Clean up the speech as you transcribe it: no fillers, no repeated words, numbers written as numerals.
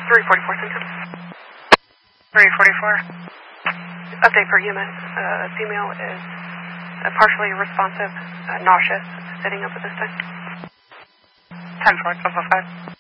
344 Central. 344. Update for UMS. Female is partially responsive, nauseous, sitting up at this time. 10-4, 5.